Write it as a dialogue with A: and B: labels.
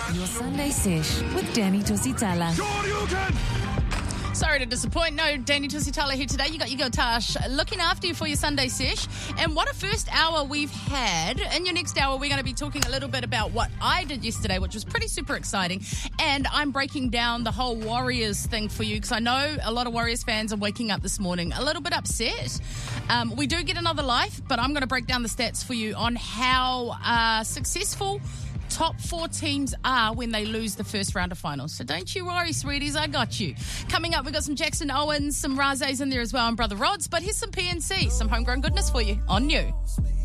A: Your Sunday Sesh with Danny Tusitala.
B: Sorry to disappoint. No, Danny Tusitala here today. You got your girl Tash looking after you for your Sunday sesh. And what a first hour we've had. In your next hour, we're going to be talking a little bit about what I did yesterday, which was pretty super exciting. And I'm breaking down the whole Warriors thing for you because I know a lot of Warriors fans are waking up this morning a little bit upset. We do get another life, but I'm going to break down the stats for you on how successful top 4 teams are when they lose the first round of finals. So don't you worry, sweeties, I got you. Coming up, we've got some Jackson Owens, some Razes in there as well, and Brother Rods. But here's some PNC, some homegrown goodness for you on New.